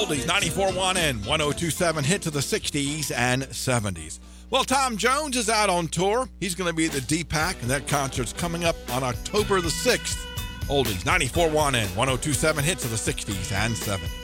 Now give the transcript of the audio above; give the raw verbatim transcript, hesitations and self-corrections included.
oldies, ninety-four point one and one oh two point seven hits of the sixties and seventies. Well, Tom Jones is out on tour. He's going to be at the D PAC, and that concert's coming up on October the sixth. Oldies, ninety-four point one and one oh two point seven hits of the sixties and seventies.